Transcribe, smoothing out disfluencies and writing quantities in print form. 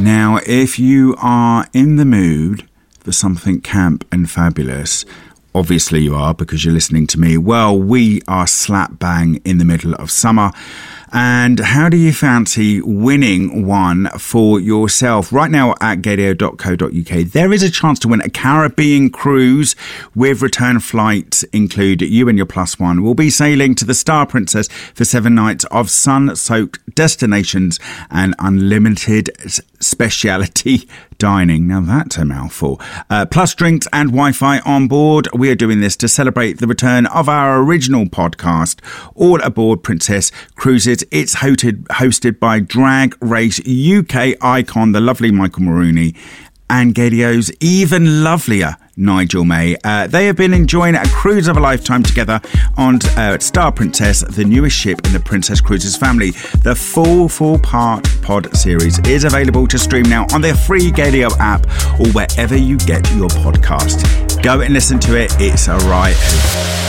Now, if you are in the mood for something camp and fabulous, obviously you are because you're listening to me. Well, we are slap bang in the middle of summer. And how do you fancy winning one for yourself? Right now at gadio.co.uk, there is a chance to win a Caribbean cruise with return flights included. You and your plus one will be sailing to the Star Princess for 7 nights of sun-soaked destinations and unlimited speciality dining. Now that's a mouthful. Plus drinks and Wi-Fi on board. We are doing this to celebrate the return of our original podcast, All Aboard Princess Cruises. It's hosted by Drag Race UK icon, the lovely Michael Maroney, and Gadio's even lovelier Nigel May. They have been enjoying a cruise of a lifetime together on Star Princess, the newest ship in the Princess Cruises family. The full 4-part pod series is available to stream now on their free Gadio app or wherever you get your podcast. Go and listen to it. It's a riot.